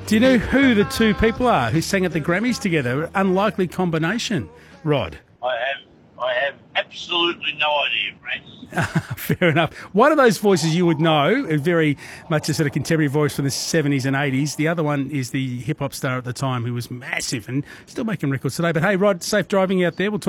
Do you know who the two people are who sang at the Grammys together? Unlikely combination, Rod. I have absolutely no idea, Brad. Fair enough. One of those voices you would know, very much a sort of contemporary voice from the 70s and 80s. The other one is the hip-hop star at the time who was massive and still making records today. But hey, Rod, safe driving out there. We'll talk